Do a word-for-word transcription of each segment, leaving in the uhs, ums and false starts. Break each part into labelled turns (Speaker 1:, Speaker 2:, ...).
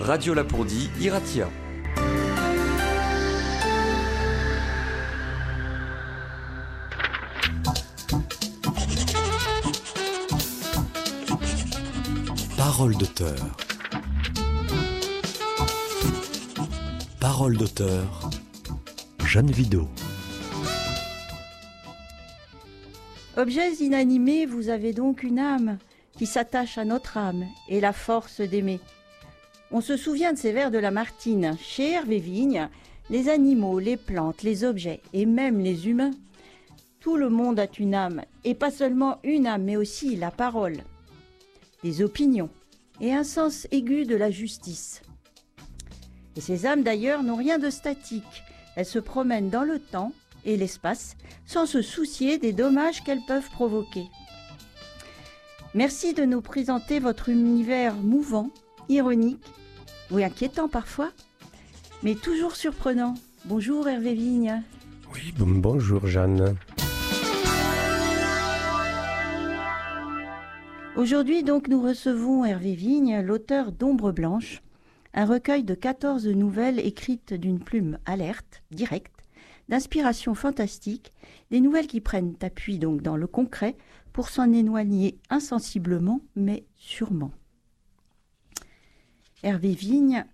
Speaker 1: Radio Lapourdie, Iratia.
Speaker 2: Parole d'auteur. Parole d'auteur. Jeanne Vidot.
Speaker 3: Objets inanimés, vous avez donc une âme qui s'attache à notre âme et la force d'aimer. On se souvient de ces vers de Lamartine. Chez Hervé Vigne, les animaux, les plantes, les objets et même les humains, tout le monde a une âme, et pas seulement une âme, mais aussi la parole, des opinions et un sens aigu de la justice. Et ces âmes d'ailleurs n'ont rien de statique. Elles se promènent dans le temps et l'espace sans se soucier des dommages qu'elles peuvent provoquer. Merci de nous présenter votre univers mouvant, ironique, oui inquiétant parfois, mais toujours surprenant. Bonjour Hervé Vigne.
Speaker 4: Oui, bon, bonjour Jeanne.
Speaker 3: Aujourd'hui donc nous recevons Hervé Vigne, l'auteur d'Ombre Blanche, un recueil de quatorze nouvelles écrites d'une plume alerte, directe, d'inspiration fantastique, des nouvelles qui prennent appui donc dans le concret pour s'en éloigner insensiblement mais sûrement. Hervé Vigne,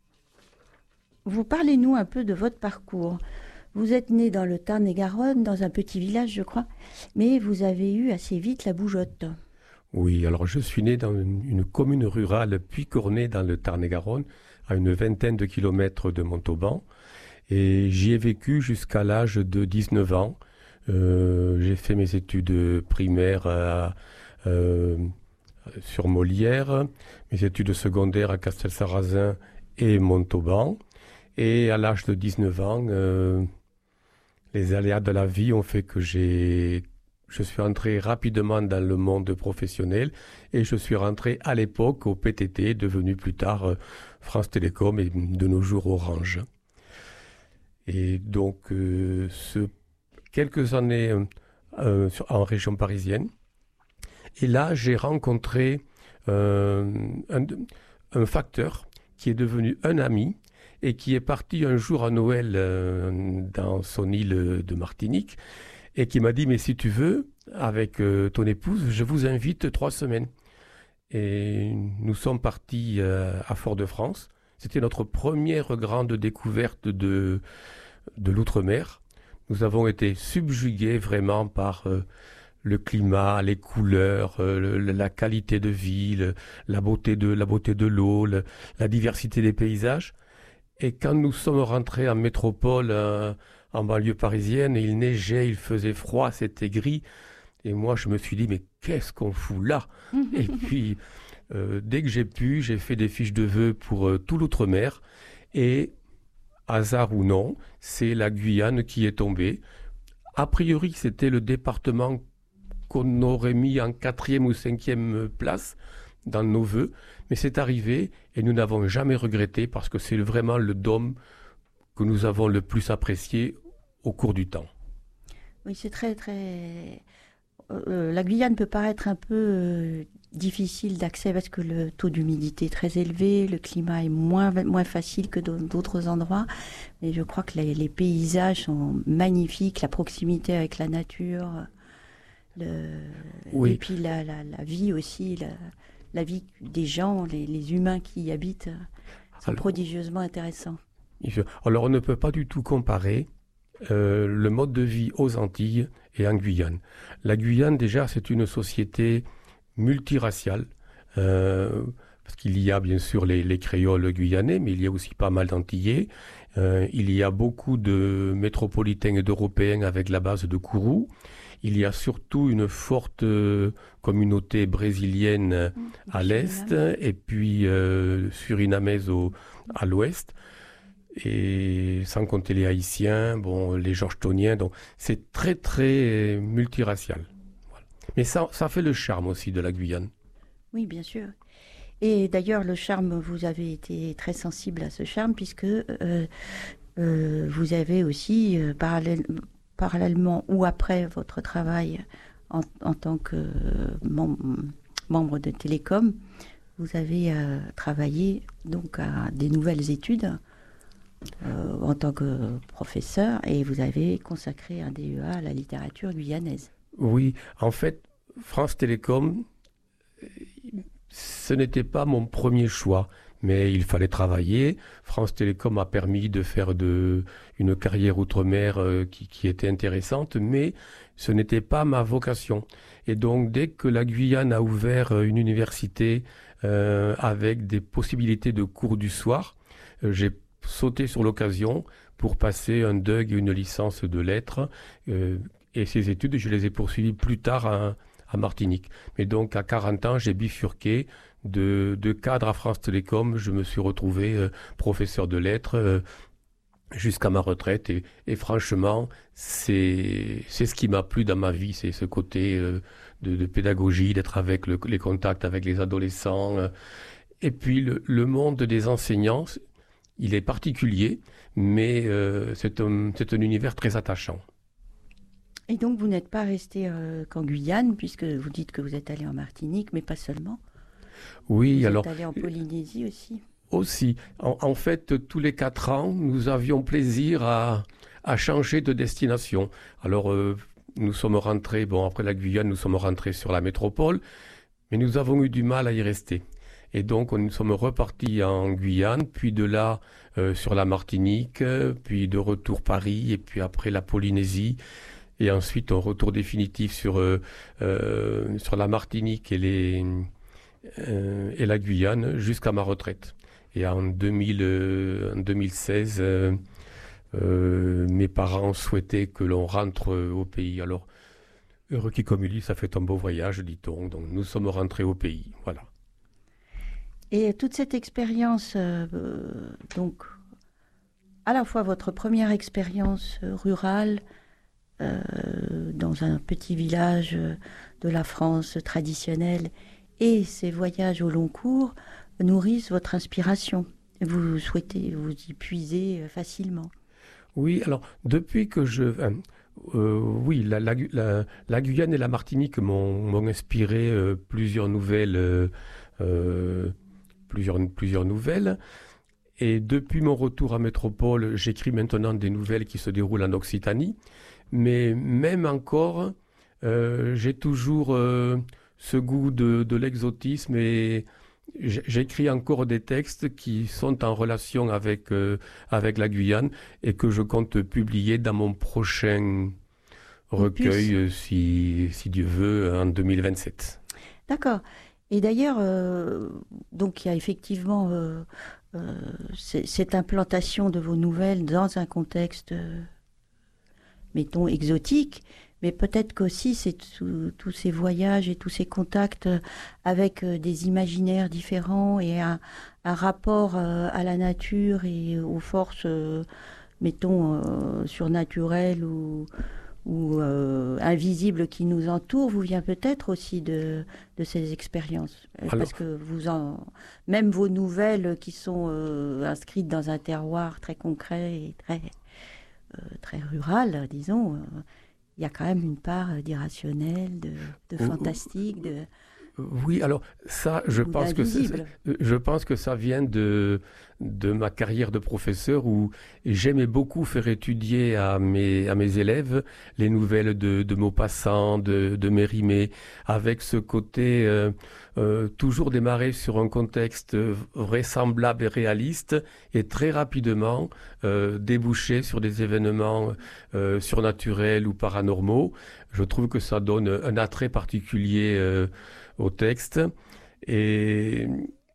Speaker 3: vous parlez-nous un peu de votre parcours. Vous êtes né dans le Tarn-et-Garonne, dans un petit village je crois, mais vous avez eu assez vite la bougeotte.
Speaker 4: Oui, alors je suis né dans une, une commune rurale puicornée dans le Tarn-et-Garonne, à une vingtaine de kilomètres de Montauban, et j'y ai vécu jusqu'à l'âge de dix-neuf ans. Euh, j'ai fait mes études primaires à, euh, sur Molière, mes études secondaires à Castelsarrasin et Montauban, et à l'âge de dix-neuf ans, euh, les aléas de la vie ont fait que j'ai... Je suis rentré rapidement dans le monde professionnel et je suis rentré à l'époque au P T T, devenu plus tard euh, France Télécom et de nos jours Orange. Et donc, euh, ce, quelques années euh, sur, en région parisienne. Et là, j'ai rencontré euh, un, un facteur qui est devenu un ami et qui est parti un jour à Noël euh, dans son île de Martinique. Et qui m'a dit, mais si tu veux, avec euh, ton épouse, je vous invite trois semaines. Et nous sommes partis euh, à Fort-de-France. C'était notre première grande découverte de, de l'outre-mer. Nous avons été subjugués vraiment par euh, le climat, les couleurs, euh, le, la qualité de vie, le, la beauté de, la beauté de l'eau, le, la diversité des paysages. Et quand nous sommes rentrés en métropole, euh, en banlieue parisienne, il neigeait, il faisait froid, c'était gris. Et moi, je me suis dit, mais qu'est-ce qu'on fout là? Et puis, euh, dès que j'ai pu, j'ai fait des fiches de vœux pour euh, tout l'outre-mer. Et, hasard ou non, c'est la Guyane qui est tombée. A priori, c'était le département qu'on aurait mis en quatrième ou cinquième place dans nos vœux. Mais c'est arrivé et nous n'avons jamais regretté parce que c'est vraiment le dôme que nous avons le plus apprécié au cours du temps.
Speaker 3: Oui, c'est très, très... Euh, la Guyane peut paraître un peu euh, difficile d'accès parce que le taux d'humidité est très élevé, le climat est moins, moins facile que d'autres endroits. Mais je crois que les, les paysages sont magnifiques, la proximité avec la nature, le... oui. Et puis la, la, la vie aussi, la, la vie des gens, les, les humains qui y habitent sont Alors, prodigieusement intéressants.
Speaker 4: Alors on ne peut pas du tout comparer euh, le mode de vie aux Antilles et en Guyane. La Guyane déjà c'est une société multiraciale, euh, parce qu'il y a bien sûr les, les créoles guyanais, mais il y a aussi pas mal d'Antillais. Euh, il y a beaucoup de métropolitains et d'Européens avec la base de Kourou. Il y a surtout une forte euh, communauté brésilienne mmh, à l'est et puis euh, surinamaise au, à l'ouest. Et sans compter les Haïtiens, bon, les Georgetoniens, donc c'est très très multiracial. Voilà. Mais ça, ça fait le charme aussi de la Guyane.
Speaker 3: Oui, bien sûr. Et d'ailleurs, le charme, vous avez été très sensible à ce charme puisque euh, euh, vous avez aussi, euh, parallèle, parallèlement ou après votre travail en, en tant que euh, mem- membre de Télécom, vous avez euh, travaillé donc à des nouvelles études euh, en tant que professeur et vous avez consacré un D E A à la littérature guyanaise.
Speaker 4: Oui, en fait, France Télécom, ce n'était pas mon premier choix, mais il fallait travailler. France Télécom a permis de faire de, une carrière outre-mer euh, qui, qui était intéressante, mais ce n'était pas ma vocation. Et donc, dès que la Guyane a ouvert une université euh, avec des possibilités de cours du soir, euh, j'ai sauté sur l'occasion pour passer un D U G et une licence de lettres. Euh, et ces études, je les ai poursuivies plus tard à, à Martinique. Mais donc, à quarante ans, j'ai bifurqué. De, de cadre à France Télécom, je me suis retrouvé euh, professeur de lettres euh, jusqu'à ma retraite. Et, et franchement, c'est, c'est ce qui m'a plu dans ma vie, c'est ce côté euh, de, de pédagogie, d'être avec le, les contacts avec les adolescents. Euh. Et puis, le, le monde des enseignants, il est particulier, mais euh, c'est, un, c'est un univers très attachant.
Speaker 3: Et donc, vous n'êtes pas resté euh, qu'en Guyane, puisque vous dites que vous êtes allé en Martinique, mais pas seulement.
Speaker 4: Oui,
Speaker 3: vous
Speaker 4: alors...
Speaker 3: Vous êtes allé en Polynésie aussi.
Speaker 4: Aussi. En, en fait, tous les quatre ans, nous avions plaisir à, à changer de destination. Alors, euh, nous sommes rentrés, bon, après la Guyane, nous sommes rentrés sur la métropole, mais nous avons eu du mal à y rester. Et donc, nous sommes repartis en Guyane, puis de là, euh, sur la Martinique, puis de retour Paris, et puis après la Polynésie. Et ensuite, un retour définitif sur, euh, euh, sur la Martinique et, les, euh, et la Guyane jusqu'à ma retraite. Et en, deux mille, euh, en deux mille seize, euh, euh, mes parents souhaitaient que l'on rentre au pays. Alors, heureux qui comme il dit, ça fait un beau voyage, dit-on. Donc, nous sommes rentrés au pays. Voilà.
Speaker 3: Et toute cette expérience, euh, donc, à la fois votre première expérience rurale, Euh, dans un petit village de la France traditionnelle et ces voyages au long cours nourrissent votre inspiration. Vous souhaitez vous y puiser facilement.
Speaker 4: Oui, alors depuis que je... Euh, euh, oui, la, la, la, la Guyane et la Martinique m'ont, m'ont inspiré euh, plusieurs nouvelles, euh, euh, plusieurs, plusieurs nouvelles. Et depuis mon retour à métropole, j'écris maintenant des nouvelles qui se déroulent en Occitanie. Mais même encore, euh, j'ai toujours euh, ce goût de, de l'exotisme et j'écris encore des textes qui sont en relation avec, euh, avec la Guyane et que je compte publier dans mon prochain recueil, si, si Dieu veut, en deux mille vingt-sept.
Speaker 3: D'accord. Et d'ailleurs, euh, donc il y a effectivement euh, euh, cette implantation de vos nouvelles dans un contexte... Euh, mettons, exotique, mais peut-être qu'aussi c'est tous ces voyages et tous ces contacts avec des imaginaires différents et un, un rapport à la nature et aux forces, mettons, surnaturelles ou, ou euh, invisibles qui nous entourent, vous vient peut-être aussi de, de ces expériences. Alors, parce que vous en, même vos nouvelles qui sont euh, inscrites dans un terroir très concret et très... Euh, très rural, disons, il euh, y a quand même une part d'irrationnel, de, de fantastique, de...
Speaker 4: Oui, alors ça, je pense, que je pense que ça vient de, de ma carrière de professeur où j'aimais beaucoup faire étudier à mes, à mes élèves les nouvelles de, de Maupassant, de, de Mérimée, avec ce côté euh, euh, toujours démarrer sur un contexte vraisemblable et réaliste et très rapidement euh, déboucher sur des événements euh, surnaturels ou paranormaux. Je trouve que ça donne un attrait particulier euh, au texte et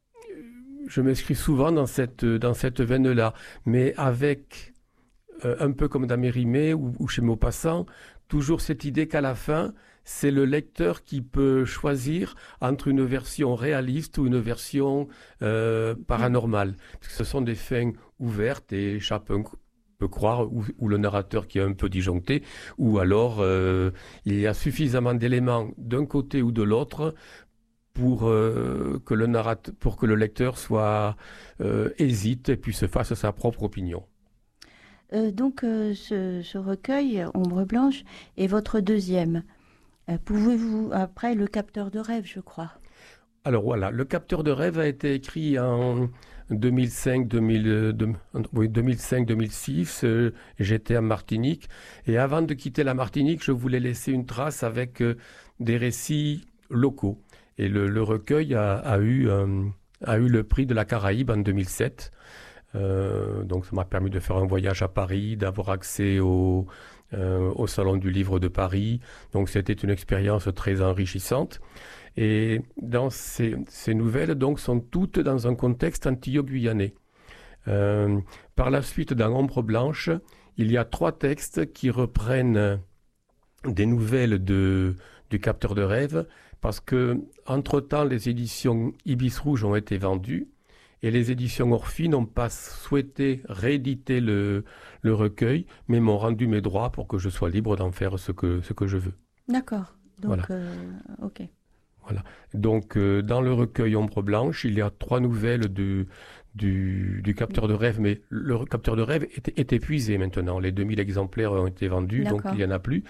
Speaker 4: je m'inscris souvent dans cette, dans cette veine-là, mais avec, euh, un peu comme dans Mérimée ou, ou chez Maupassant, toujours cette idée qu'à la fin, c'est le lecteur qui peut choisir entre une version réaliste ou une version euh, paranormale. Parce que ce sont des fins ouvertes et chacun peut croire, ou, ou le narrateur qui est un peu disjoncté, ou alors euh, il y a suffisamment d'éléments d'un côté ou de l'autre pour, euh, que, le narrateur, pour que le lecteur soit, euh, hésite et puis se fasse sa propre opinion.
Speaker 3: Euh, donc euh, ce, ce recueil, Ombre Blanche, est votre deuxième. Euh, pouvez-vous, après Le Capteur de rêves, je crois.
Speaker 4: Alors voilà, le capteur de rêve a été écrit en deux mille cinq, deux mille, euh, deux- oui, deux mille cinq, deux mille six. euh, j'étais à Martinique. Et avant de quitter la Martinique, je voulais laisser une trace avec euh, des récits locaux. Et le, le recueil a, a eu, euh, a eu le prix de la Caraïbe en deux mille sept. Euh, donc ça m'a permis de faire un voyage à Paris, d'avoir accès au, euh, au Salon du Livre de Paris. Donc c'était une expérience très enrichissante. Et dans ces, ces nouvelles, donc, sont toutes dans un contexte antillo-guyanais. Euh, par la suite, dans Ombre Blanche, il y a trois textes qui reprennent des nouvelles de, du capteur de rêve, parce que, entre-temps, les éditions Ibis Rouge ont été vendues, et les éditions Orphi n'ont pas souhaité rééditer le, le recueil, mais m'ont rendu mes droits pour que je sois libre d'en faire ce que, ce que je veux.
Speaker 3: D'accord. Donc,
Speaker 4: Voilà.
Speaker 3: euh, ok.
Speaker 4: Voilà. Donc, euh, dans le recueil Ombre Blanche, il y a trois nouvelles du, du, du capteur de rêve, mais le re- capteur de rêve est, est épuisé maintenant. Les deux mille exemplaires ont été vendus, donc
Speaker 3: D'accord.
Speaker 4: il n'y en a plus.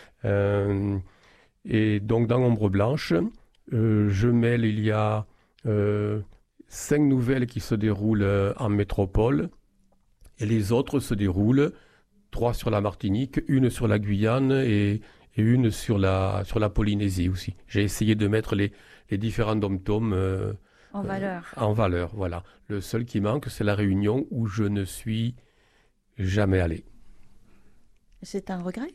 Speaker 4: Euh, et donc, dans Ombre Blanche, euh, je mêle, il y a euh, cinq nouvelles qui se déroulent euh, en métropole, et les autres se déroulent, trois sur la Martinique, une sur la Guyane et et une sur la, sur la Polynésie aussi. J'ai essayé de mettre les, les différents dom-toms euh,
Speaker 3: En
Speaker 4: euh,
Speaker 3: valeur.
Speaker 4: en valeur. Voilà. Le seul qui manque, c'est la Réunion où je ne suis jamais allé.
Speaker 3: C'est un regret?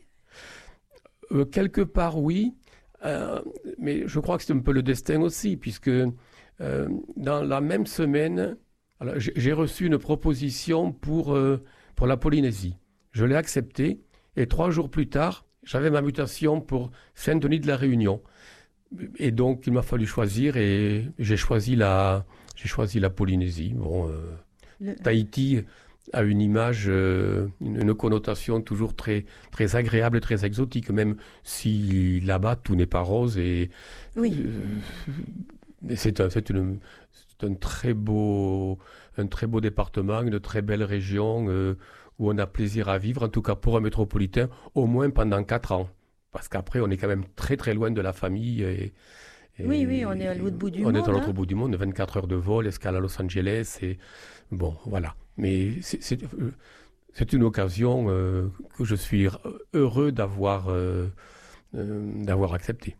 Speaker 4: Euh, quelque part, oui, euh, mais je crois que c'est un peu le destin aussi, puisque euh, dans la même semaine, alors, j'ai j'ai reçu une proposition pour, euh, pour la Polynésie. Je l'ai acceptée, et trois jours plus tard, j'avais ma mutation pour Saint-Denis de la Réunion. Et donc, il m'a fallu choisir et j'ai choisi la, j'ai choisi la Polynésie. Bon, euh,
Speaker 3: Le-
Speaker 4: Tahiti a une image, euh, une, une connotation toujours très, très agréable, très exotique, même si là-bas, tout n'est pas rose. Et,
Speaker 3: Oui.
Speaker 4: euh, et c'est un, c'est une- c'est un très beau, un très beau département, une très belle région euh, où on a plaisir à vivre, en tout cas pour un métropolitain, au moins pendant quatre ans. Parce qu'après, on est quand même très très loin de la famille. Et, et-
Speaker 3: Oui, oui, on est à l'autre bout du
Speaker 4: on est
Speaker 3: monde,
Speaker 4: à l'autre
Speaker 3: hein.
Speaker 4: bout du monde, vingt-quatre heures de vol, escale à Los Angeles. Et, bon, voilà. Mais c'est c'est- euh, c'est une occasion euh, que je suis heureux d'avoir euh, euh, d'avoir acceptée.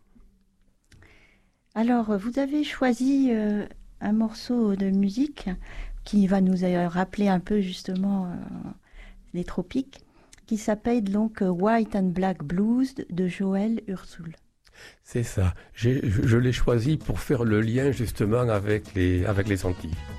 Speaker 3: Alors, vous avez choisi euh, un morceau de musique qui va nous euh, rappeler un peu justement euh, les tropiques, qui s'appelle donc euh, White and Black Blues de Joël Ursule.
Speaker 4: C'est ça. J'ai- Je, je l'ai choisi pour faire le lien justement avec les, avec les Antilles.